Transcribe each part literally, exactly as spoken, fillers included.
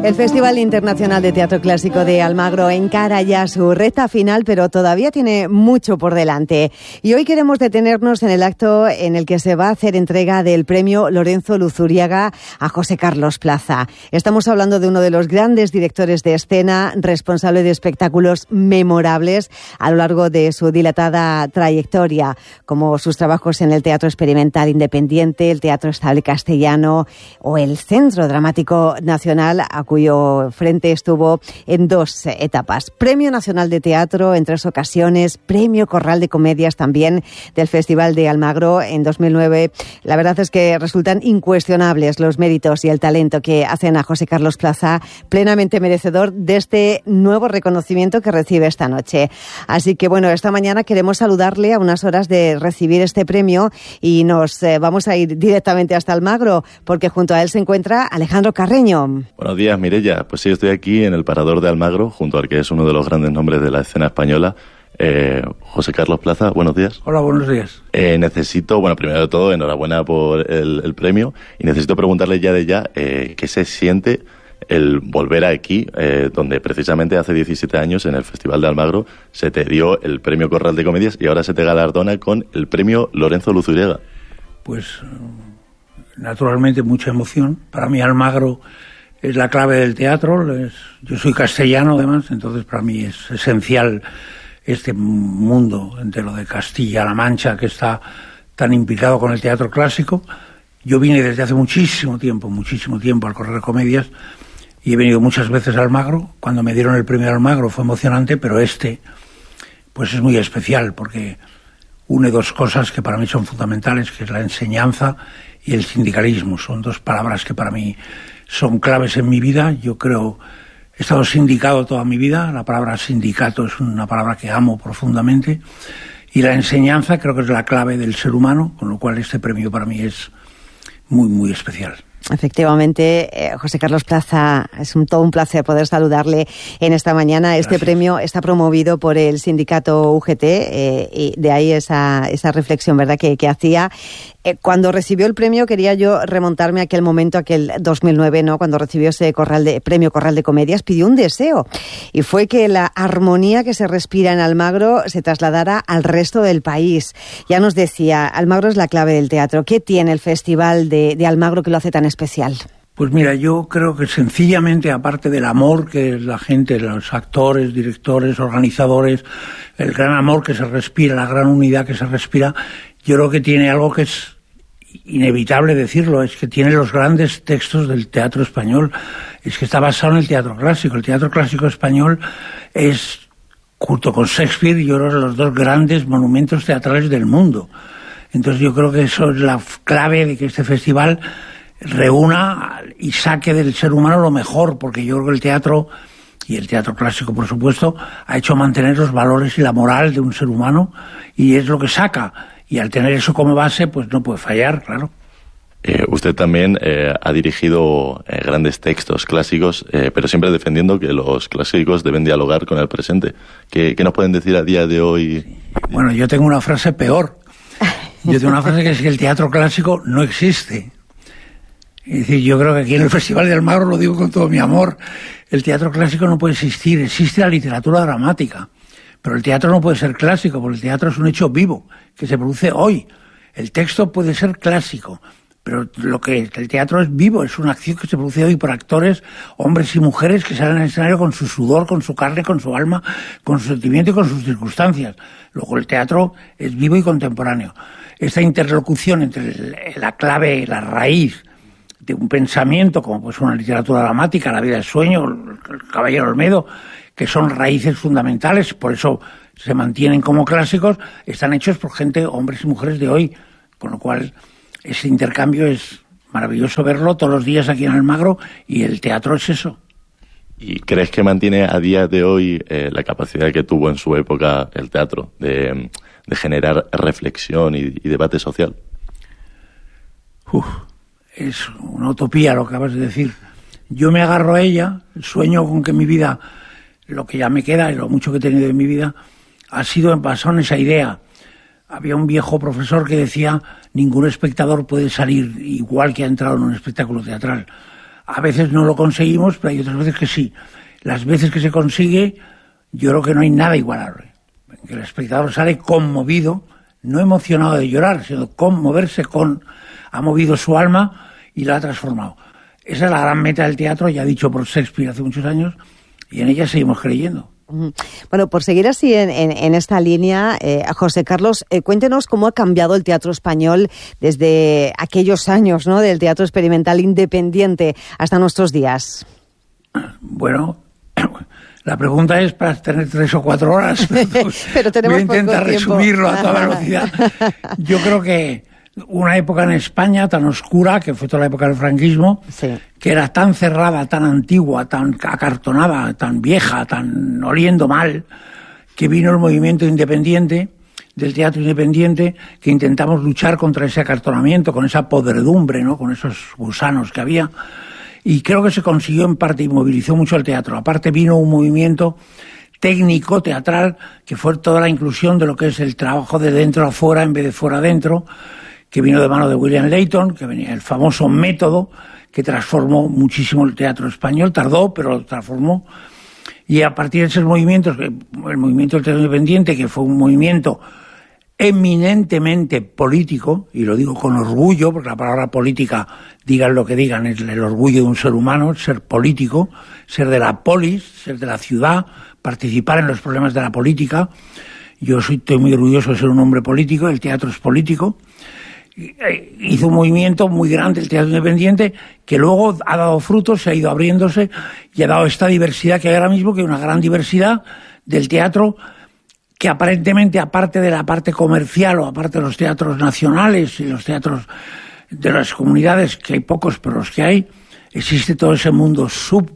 El Festival Internacional de Teatro Clásico de Almagro encara ya su recta final, pero todavía tiene mucho por delante. Y hoy queremos detenernos en el acto en el que se va a hacer entrega del premio Lorenzo Luzuriaga a José Carlos Plaza. Estamos hablando de uno de los grandes directores de escena, responsable de espectáculos memorables a lo largo de su dilatada trayectoria, como sus trabajos en el Teatro Experimental Independiente, el Teatro Estable Castellano o el Centro Dramático Nacional, a cuyo frente estuvo en dos etapas. Premio Nacional de Teatro en tres ocasiones, Premio Corral de Comedias también del Festival de Almagro en dos mil nueve. La verdad es que resultan incuestionables los méritos y el talento que hacen a José Carlos Plaza plenamente merecedor de este nuevo reconocimiento que recibe esta noche. Así que bueno, esta mañana queremos saludarle a unas horas de recibir este premio y nos eh, vamos a ir directamente hasta Almagro porque junto a él se encuentra Alejandro Carreño. Buenos días, Mireia. Pues sí, estoy aquí en el Parador de Almagro, junto al que es uno de los grandes nombres de la escena española, eh, José Carlos Plaza. Buenos días. Hola, buenos días. Eh, necesito, bueno, primero de todo, enhorabuena por el, el premio, y necesito preguntarle ya de ya eh, qué se siente el volver aquí, eh, donde precisamente hace diecisiete años, en el Festival de Almagro, se te dio el premio Corral de Comedias y ahora se te galardona con el premio Lorenzo Luzuriaga. Pues, naturalmente, mucha emoción. Para mí Almagro es la clave del teatro. Es, yo soy castellano, además, entonces para mí es esencial este mundo entero de Castilla-La Mancha que está tan implicado con el teatro clásico. Yo vine desde hace muchísimo tiempo, muchísimo tiempo al Corral de Comedias y he venido muchas veces a Almagro. Cuando me dieron el premio Almagro fue emocionante, pero este pues es muy especial porque une dos cosas que para mí son fundamentales, que es la enseñanza y el sindicalismo. Son dos palabras que para mí son claves en mi vida. Yo creo, he estado sindicado toda mi vida, la palabra sindicato es una palabra que amo profundamente, y la enseñanza creo que es la clave del ser humano, con lo cual este premio para mí es muy, muy especial. Efectivamente, eh, José Carlos Plaza, es un, todo un placer poder saludarle en esta mañana. Este Gracias. Premio está promovido por el sindicato U G T, eh, y de ahí esa, esa reflexión, ¿verdad?, que, que hacía. Eh, cuando recibió el premio quería yo remontarme a aquel momento, aquel dos mil nueve, ¿no?, cuando recibió ese corral de, premio Corral de Comedias, pidió un deseo, y fue que la armonía que se respira en Almagro se trasladara al resto del país. Ya nos decía, Almagro es la clave del teatro. ¿Qué tiene el Festival de, de Almagro que lo hace tan especial? Pues mira, yo creo que sencillamente, aparte del amor que la gente, los actores, directores, organizadores, el gran amor que se respira, la gran unidad que se respira, yo creo que tiene algo que es inevitable decirlo, es que tiene los grandes textos del teatro español, es que está basado en el teatro clásico. El teatro clásico español es, junto con Shakespeare, yo creo, los dos grandes monumentos teatrales del mundo. Entonces yo creo que eso es la clave de que este festival reúna y saque del ser humano lo mejor, porque yo creo que el teatro, y el teatro clásico por supuesto, ha hecho mantener los valores y la moral de un ser humano, y es lo que saca, y al tener eso como base pues no puede fallar, claro. Eh, usted también eh, ha dirigido eh, grandes textos clásicos, eh, pero siempre defendiendo que los clásicos deben dialogar con el presente. ¿Qué, qué nos pueden decir a día de hoy? Sí. Bueno, yo tengo una frase peor. Yo tengo una frase que es que el teatro clásico no existe. Es decir, yo creo que aquí en el Festival de Almagro, lo digo con todo mi amor, el teatro clásico no puede existir. Existe la literatura dramática, pero el teatro no puede ser clásico, porque el teatro es un hecho vivo, que se produce hoy. El texto puede ser clásico, pero lo que el teatro es vivo, es una acción que se produce hoy por actores, hombres y mujeres que salen al escenario con su sudor, con su carne, con su alma, con su sentimiento y con sus circunstancias. Luego el teatro es vivo y contemporáneo. Esta interlocución entre la clave, la raíz de un pensamiento, como pues una literatura dramática, La vida del sueño, El caballero Olmedo, que son raíces fundamentales, por eso se mantienen como clásicos, están hechos por gente, hombres y mujeres de hoy, con lo cual ese intercambio es maravilloso verlo todos los días aquí en Almagro, y el teatro es eso. ¿Y crees que mantiene a día de hoy eh, la capacidad que tuvo en su época el teatro de, de generar reflexión y, y debate social? Uf, es una utopía lo que acabas de decir. Yo me agarro a ella, sueño con que mi vida, lo que ya me queda y lo mucho que he tenido en mi vida, ha sido basado en esa idea. Había un viejo profesor que decía: ningún espectador puede salir igual que ha entrado en un espectáculo teatral. A veces no lo conseguimos, pero hay otras veces que sí. Las veces que se consigue, yo creo que no hay nada igualable. Que el espectador sale conmovido, no emocionado de llorar, sino conmoverse con... ha movido su alma y la ha transformado. Esa es la gran meta del teatro, ya dicho por Shakespeare hace muchos años, y en ella seguimos creyendo. Bueno, por seguir así en, en, en esta línea, eh, José Carlos, eh, cuéntenos cómo ha cambiado el teatro español desde aquellos años, ¿no?, del teatro experimental independiente hasta nuestros días. Bueno, la pregunta es para tener tres o cuatro horas, pero, pero tenemos voy a intentar poco tiempo. resumirlo a toda velocidad. Yo creo que una época en España tan oscura, que fue toda la época del franquismo, sí, que era tan cerrada, tan antigua, tan acartonada, tan vieja, tan oliendo mal, que vino el movimiento independiente, del teatro independiente, que intentamos luchar contra ese acartonamiento, con esa podredumbre, ¿no?, con esos gusanos que había, y creo que se consiguió en parte y movilizó mucho el teatro. Aparte vino un movimiento técnico, teatral, que fue toda la inclusión de lo que es el trabajo de dentro a fuera en vez de fuera adentro, que vino de mano de William Layton, que venía el famoso método que transformó muchísimo el teatro español, tardó, pero lo transformó. Y a partir de esos movimientos, el movimiento del teatro independiente, que fue un movimiento eminentemente político, y lo digo con orgullo, porque la palabra política, digan lo que digan, es el orgullo de un ser humano, ser político, ser de la polis, ser de la ciudad, participar en los problemas de la política. Yo soy, estoy muy orgulloso de ser un hombre político, el teatro es político. Hizo un movimiento muy grande el teatro independiente, que luego ha dado frutos, se ha ido abriéndose y ha dado esta diversidad que hay ahora mismo, que hay una gran diversidad del teatro, que aparentemente, aparte de la parte comercial o aparte de los teatros nacionales y los teatros de las comunidades, que hay pocos, pero los que hay, existe todo ese mundo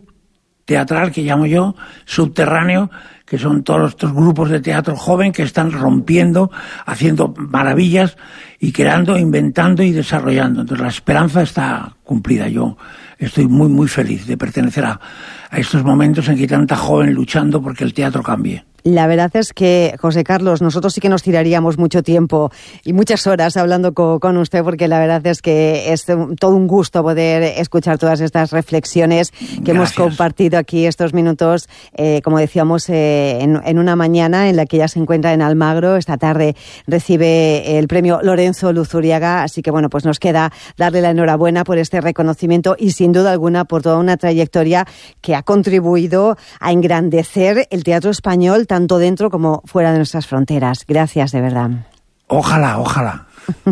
subteatral que llamo yo, subterráneo, que son todos estos grupos de teatro joven que están rompiendo, haciendo maravillas y creando, inventando y desarrollando. Entonces la esperanza está cumplida. Yo estoy muy, muy feliz de pertenecer a, a estos momentos en que hay tanta joven luchando porque el teatro cambie. La verdad es que, José Carlos, nosotros sí que nos tiraríamos mucho tiempo y muchas horas hablando con, con usted, porque la verdad es que es todo un gusto poder escuchar todas estas reflexiones que Gracias. hemos compartido aquí estos minutos, eh, como decíamos, eh, en, en una mañana en la que ya se encuentra en Almagro. Esta tarde recibe el premio Lorenzo Luzuriaga, así que bueno, pues nos queda darle la enhorabuena por este reconocimiento y sin duda alguna por toda una trayectoria que ha contribuido a engrandecer el teatro español tanto dentro como fuera de nuestras fronteras. Gracias, de verdad. Ojalá, ojalá.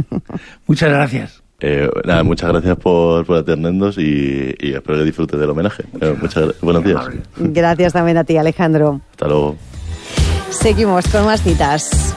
Muchas gracias. Eh, nada, muchas gracias por, por atendernos y, y espero que disfrutes del homenaje. Eh, muchas, buenos días. Gracias también a ti, Alejandro. Hasta luego. Seguimos con más citas.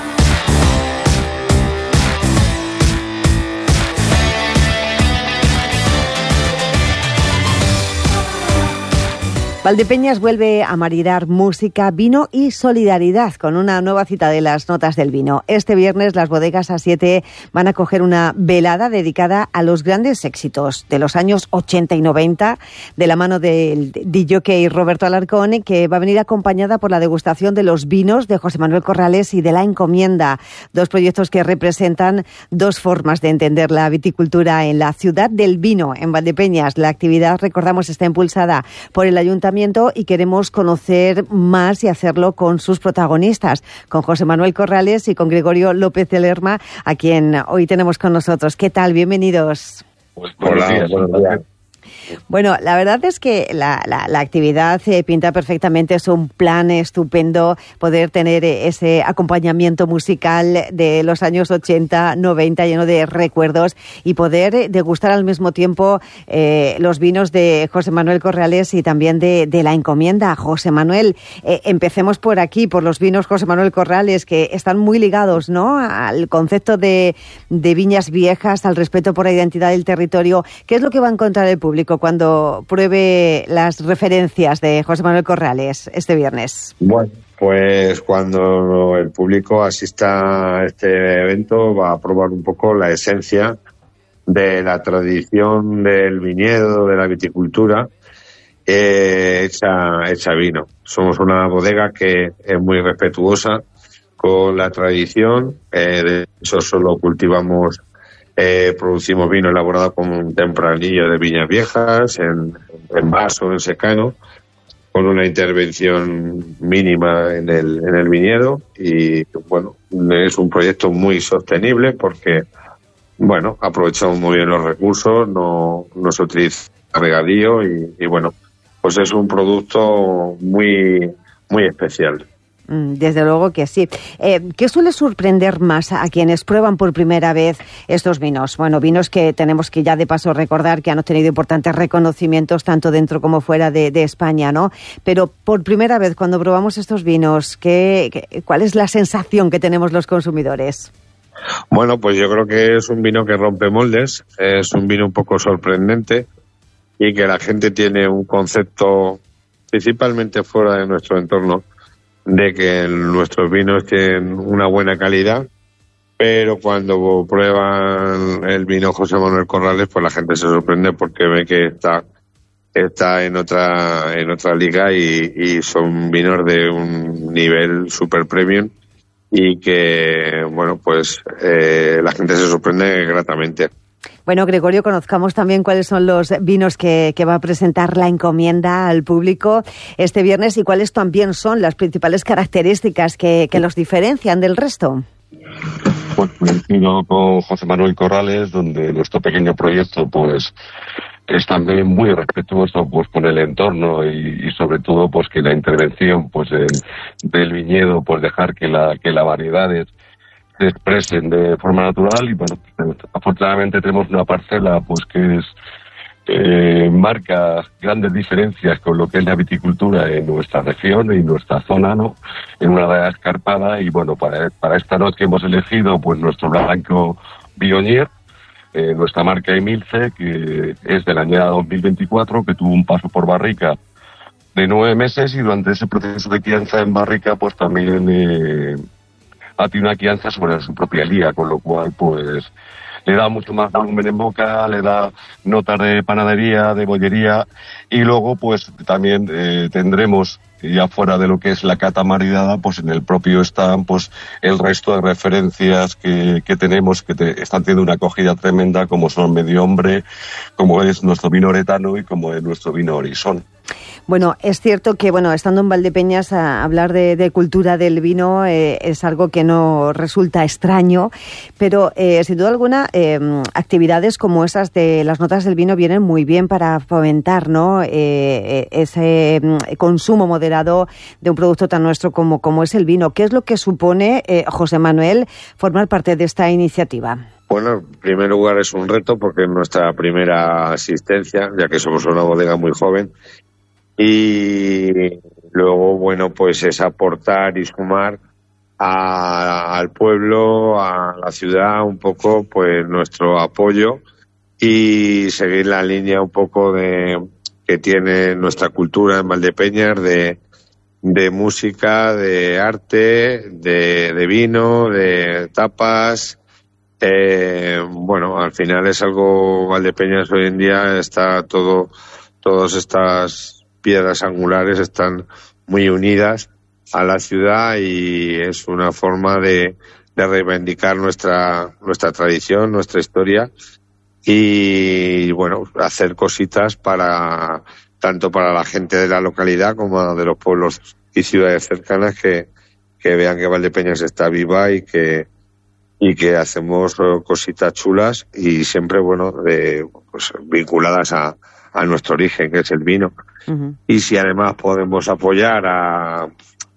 Valdepeñas vuelve a maridar música, vino y solidaridad con una nueva cita de las notas del vino. Este viernes las bodegas A siete van a coger una velada dedicada a los grandes éxitos de los años ochenta y noventa, de la mano del D J Roberto Alarcón, que va a venir acompañada por la degustación de los vinos de José Manuel Corrales y de La Encomienda, dos proyectos que representan dos formas de entender la viticultura en la ciudad del vino, en Valdepeñas. La actividad, recordamos, está impulsada por el Ayuntamiento y queremos conocer más y hacerlo con sus protagonistas, con José Manuel Corrales y con Gregorio López de Lerma, a quien hoy tenemos con nosotros. ¿Qué tal? Bienvenidos. Pues, buenos días, buenos días. Bueno, la verdad es que la, la, la actividad eh, pinta perfectamente, es un plan estupendo poder tener ese acompañamiento musical de los años ochenta, noventa, lleno de recuerdos, y poder degustar al mismo tiempo eh, los vinos de José Manuel Corrales y también de, de La Encomienda. José Manuel, eh, empecemos por aquí, por los vinos José Manuel Corrales, que están muy ligados, ¿no?, al concepto de, de viñas viejas, al respeto por la identidad del territorio. ¿Qué es lo que va a encontrar el público cuando pruebe las referencias de José Manuel Corrales este viernes? Bueno, pues cuando el público asista a este evento va a probar un poco la esencia de la tradición del viñedo, de la viticultura, eh, hecha, hecha vino. Somos una bodega que es muy respetuosa con la tradición, eh, de hecho solo cultivamos Eh, producimos vino elaborado con un tempranillo de viñas viejas, en, en vaso, en secano, con una intervención mínima en el, en el viñedo. Y bueno, es un proyecto muy sostenible porque, bueno, aprovechamos muy bien los recursos, no, no se utiliza regadío y, y bueno, pues es un producto muy, muy especial. Desde luego que sí. Eh, ¿Qué suele sorprender más a quienes prueban por primera vez estos vinos? Bueno, vinos que tenemos que ya de paso recordar que han obtenido importantes reconocimientos tanto dentro como fuera de, de España, ¿no? Pero por primera vez cuando probamos estos vinos, ¿qué, qué, ¿cuál es la sensación que tenemos los consumidores? Bueno, pues yo creo que es un vino que rompe moldes, es un vino un poco sorprendente y que la gente tiene un concepto, principalmente fuera de nuestro entorno, de que nuestros vinos tienen una buena calidad, pero cuando prueban el vino José Manuel Corrales, pues la gente se sorprende porque ve que está está en otra en otra liga y, y son vinos de un nivel super premium y que, bueno, pues eh, la gente se sorprende gratamente. Bueno, Gregorio, conozcamos también cuáles son los vinos que, que va a presentar la encomienda al público este viernes y cuáles también son las principales características que, que los diferencian del resto. Pues coincido con José Manuel Corrales, donde nuestro pequeño proyecto pues es también muy respetuoso pues con el entorno y, y sobre todo pues que la intervención pues en, del viñedo pues dejar que la que las variedades se expresen de forma natural y bueno, afortunadamente tenemos una parcela pues que es eh, marca grandes diferencias con lo que es la viticultura en nuestra región y nuestra zona, ¿no? En una área escarpada y bueno, para, para esta noche hemos elegido pues nuestro blanco Viognier, eh, nuestra marca Emilce, que es del año dos mil veinticuatro, que tuvo un paso por barrica de nueve meses y durante ese proceso de crianza en barrica pues también eh, ha tenido una crianza sobre su propia liga, con lo cual pues le da mucho más volumen en boca, le da notas de panadería, de bollería y luego pues también eh, tendremos ya fuera de lo que es la cata maridada, pues en el propio stand pues el resto de referencias que, que tenemos que te, están teniendo una acogida tremenda, como son Medio Hombre, como es nuestro vino Oretano y como es nuestro vino Horizon. Bueno, es cierto que, bueno, estando en Valdepeñas, a hablar de, de cultura del vino eh, es algo que no resulta extraño, pero eh, sin duda alguna eh, actividades como esas de las notas del vino vienen muy bien para fomentar, ¿no? Eh, ese consumo moderado de un producto tan nuestro como, como es el vino. ¿Qué es lo que supone, eh, José Manuel, formar parte de esta iniciativa? Bueno, en primer lugar es un reto porque es nuestra primera asistencia, ya que somos una bodega muy joven. Y luego, bueno, pues es aportar y sumar a, al pueblo, a la ciudad, un poco, pues nuestro apoyo y seguir la línea un poco de que tiene nuestra cultura en Valdepeñas de, de música, de arte, de, de vino, de tapas. Eh, bueno, al final es algo, Valdepeñas hoy en día está todo, todas estas piedras angulares están muy unidas a la ciudad y es una forma de, de reivindicar nuestra nuestra tradición, nuestra historia y bueno, hacer cositas para tanto para la gente de la localidad como de los pueblos y ciudades cercanas que, que vean que Valdepeñas está viva y que y que hacemos cositas chulas y siempre bueno de pues vinculadas a a nuestro origen, que es el vino. Uh-huh. Y si además podemos apoyar a,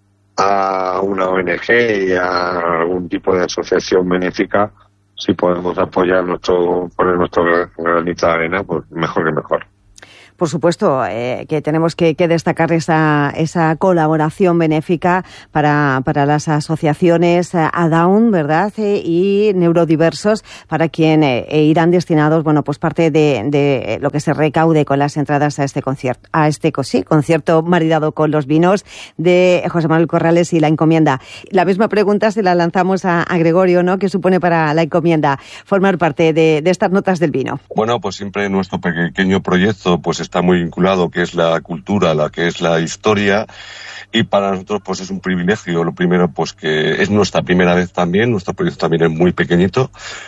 a una O N G y a algún tipo de asociación benéfica, si podemos apoyar nuestro, poner nuestro granito de arena, pues mejor que mejor. Por supuesto, eh, que tenemos que, que destacar esa, esa colaboración benéfica para, para las asociaciones ADAUN, ¿verdad? Eh, y Neurodiversos, para quien eh, irán destinados, bueno, pues parte de, de lo que se recaude con las entradas a este concierto, a este sí, concierto maridado con los vinos de José Manuel Corrales y la encomienda. La misma pregunta se la lanzamos a, a Gregorio, ¿no? ¿Qué supone para la encomienda formar parte de, de estas notas del vino? Bueno, pues siempre nuestro pequeño proyecto, pues está muy vinculado, que es la cultura, la que es la historia, y para nosotros pues es un privilegio. Lo primero, pues que es nuestra primera vez también, nuestro proyecto también es muy pequeñito,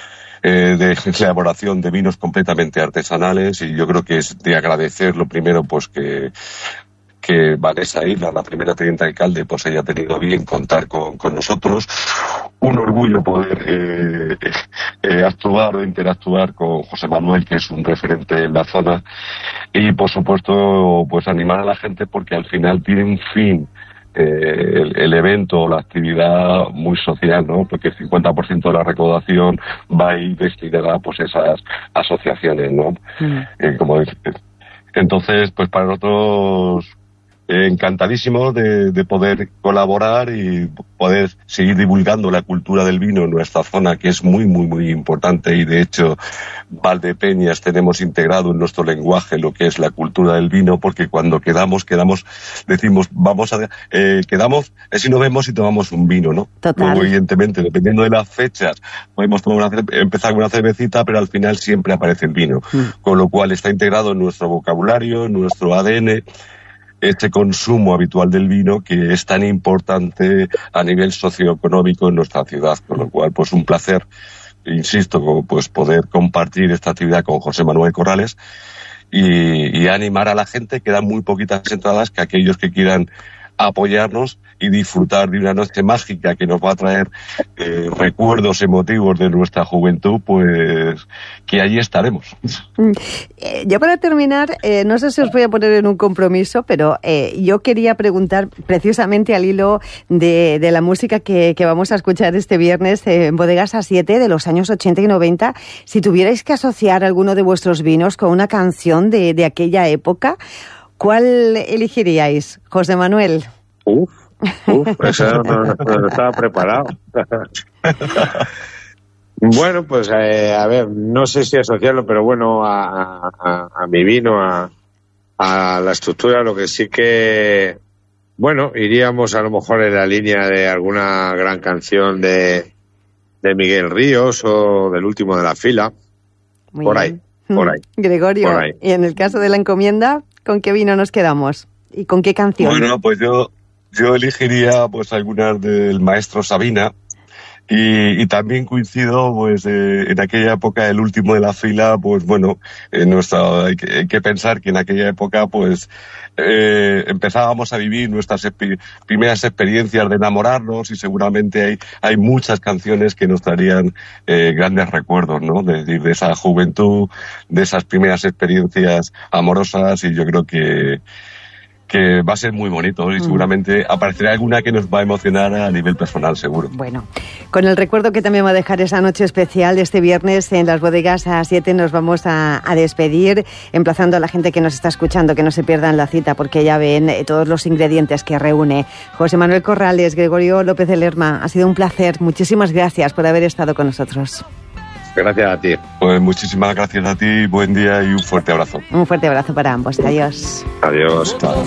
eh, de elaboración de vinos completamente artesanales, y yo creo que es de agradecer lo primero pues que que Vanessa Isla, la primera teniente alcalde, pues haya tenido bien contar con, con nosotros. Un orgullo poder eh, eh, actuar o interactuar con José Manuel, que es un referente en la zona, y por supuesto pues animar a la gente, porque al final tiene un fin eh, el, el evento o la actividad muy social, ¿no? Porque el cincuenta por ciento de la recaudación va a ir destinada pues a esas asociaciones, ¿no? Mm. Eh, como dice. Entonces, pues para nosotros encantadísimo de, de poder colaborar y poder seguir divulgando la cultura del vino en nuestra zona, que es muy, muy, muy importante, y de hecho Valdepeñas tenemos integrado en nuestro lenguaje lo que es la cultura del vino, porque cuando quedamos, quedamos, decimos, vamos a, eh, quedamos, es si nos vemos y tomamos un vino, ¿no? Total. Luego, evidentemente, dependiendo de las fechas, podemos tomar una, empezar con una cervecita, pero al final siempre aparece el vino, mm. con lo cual está integrado en nuestro vocabulario, en nuestro A D N, este consumo habitual del vino, que es tan importante a nivel socioeconómico en nuestra ciudad, con lo cual pues un placer, insisto, pues poder compartir esta actividad con José Manuel Corrales y, y animar a la gente. Quedan muy poquitas entradas, que aquellos que quieran apoyarnos y disfrutar de una noche mágica que nos va a traer eh, recuerdos emotivos de nuestra juventud, pues que allí estaremos. Eh, ya para terminar, eh, no sé si os voy a poner en un compromiso, pero eh, yo quería preguntar precisamente al hilo de, de la música que, que vamos a escuchar este viernes en Bodegas A siete de los años ochenta y noventa, si tuvierais que asociar alguno de vuestros vinos con una canción de, de aquella época, ¿cuál elegiríais, José Manuel? Uf, uf, eso no, no estaba preparado. Bueno, pues eh, a ver, no sé si asociarlo, pero bueno, a, a, a mi vino, a, a la estructura, lo que sí que, bueno, iríamos a lo mejor en la línea de alguna gran canción de, de Miguel Ríos o del Último de la Fila. Muy por bien. ahí, por ahí. Gregorio, por ahí. Y en el caso de la encomienda, ¿con qué vino nos quedamos? ¿Y con qué canción? Bueno, pues yo, yo elegiría pues algunas del maestro Sabina, y, y también coincido pues eh, en aquella época El Último de la Fila, pues bueno, en nuestra, hay, que, hay que pensar que en aquella época pues eh, empezábamos a vivir nuestras espi- primeras experiencias de enamorarnos, y seguramente hay, hay muchas canciones que nos traerían eh, grandes recuerdos, ¿no? De, de esa juventud, de esas primeras experiencias amorosas, y yo creo que que va a ser muy bonito, y seguramente aparecerá alguna que nos va a emocionar a nivel personal, seguro. Bueno, con el recuerdo que también va a dejar esa noche especial de este viernes en las Bodegas A siete, nos vamos a, a despedir, emplazando a la gente que nos está escuchando que no se pierdan la cita, porque ya ven eh, todos los ingredientes que reúne. José Manuel Corrales, Gregorio López de Lerma, ha sido un placer. Muchísimas gracias por haber estado con nosotros. Gracias a ti. Pues muchísimas gracias a ti, buen día y un fuerte abrazo. Un fuerte abrazo para ambos. Adiós. Adiós. Chao.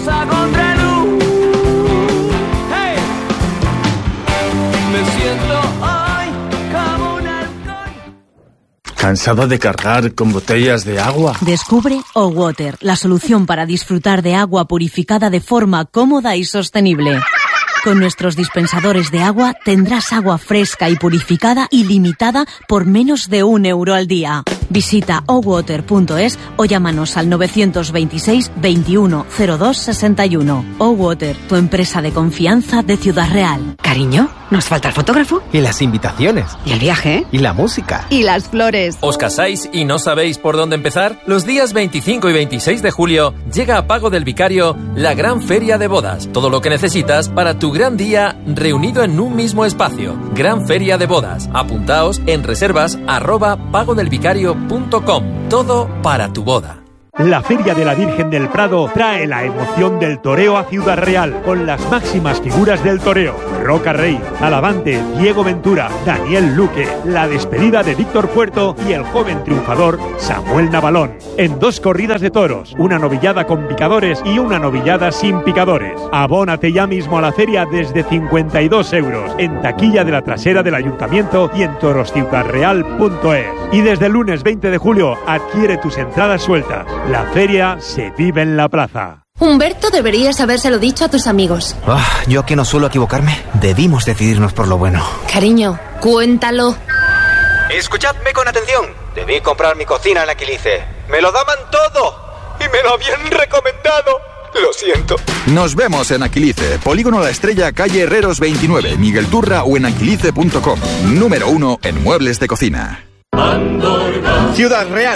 ¿Cansado de cargar con botellas de agua? Descubre O-Water, la solución para disfrutar de agua purificada de forma cómoda y sostenible. Con nuestros dispensadores de agua tendrás agua fresca y purificada ilimitada por menos de un euro al día. Visita o water punto es o llámanos al novecientos veintiséis veintiuno cero dos sesenta y uno. O-Water, tu empresa de confianza de Ciudad Real. Cariño, nos falta el fotógrafo. Y las invitaciones. Y el viaje. Y la música. Y las flores. ¿Os casáis y no sabéis por dónde empezar? Los días veinticinco y veintiséis de julio llega a Pago del Vicario la gran feria de bodas. Todo lo que necesitas para tu gran día reunido en un mismo espacio. Gran feria de bodas. Apuntaos en reservas arroba pagodelvicario punto com. Todo para tu boda. La Feria de la Virgen del Prado trae la emoción del toreo a Ciudad Real, con las máximas figuras del toreo: Roca Rey, Alavante, Diego Ventura, Daniel Luque, la despedida de Víctor Puerto y el joven triunfador Samuel Navalón, en dos corridas de toros, una novillada con picadores y una novillada sin picadores. Abónate ya mismo a la feria desde cincuenta y dos euros, en taquilla de la trasera del Ayuntamiento y en toros ciudad real punto es. Y desde el lunes veinte de julio adquiere tus entradas sueltas. La feria se vive en la plaza. Humberto, deberías habérselo dicho a tus amigos. Ah, yo que no suelo equivocarme, debimos decidirnos por lo bueno. Cariño, cuéntalo. Escuchadme con atención. Debí comprar mi cocina en Aquilice. Me lo daban todo y me lo habían recomendado. Lo siento. Nos vemos en Aquilice, Polígono La Estrella, calle Herreros veintinueve, Miguel Turra o en aquilice punto com. Número uno en muebles de cocina. Ciudad Real.